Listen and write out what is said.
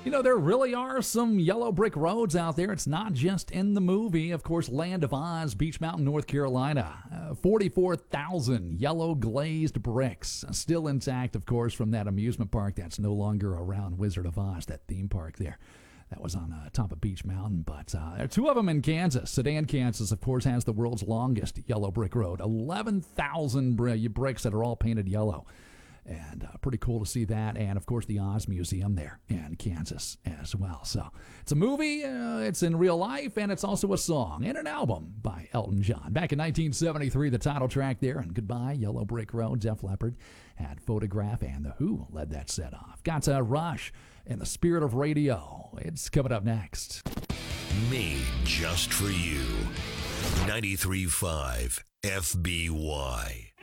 You know, there really are some yellow brick roads out there. It's not just in the movie. Of course, Land of Oz, Beach Mountain, North Carolina. 44,000 yellow glazed bricks. Still intact, of course, from that amusement park that's no longer around, Wizard of Oz, that theme park there. That was on top of Beach Mountain. But there are two of them in Kansas. Sedan, Kansas, of course, has the world's longest yellow brick road. 11,000 bricks that are all painted yellow. And pretty cool to see that. And, of course, the Oz Museum there in Kansas as well. So it's a movie, it's in real life, and it's also a song and an album by Elton John. Back in 1973, the title track there, and Goodbye, Yellow Brick Road. Def Leppard had Photograph, and The Who led that set off. Got Rush in the Spirit of Radio. It's coming up next. Made just for you. 93.5 FBY.